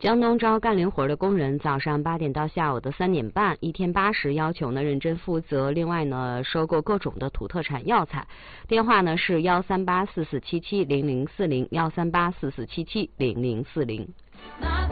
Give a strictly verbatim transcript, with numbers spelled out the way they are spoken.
江东招干零活的工人，早上八点到下午的三点半，一天八十，要求呢认真负责。另外呢，收购各种的土特产药材。电话呢是幺三八四四七七零零四零，幺三八四四七七零零四零。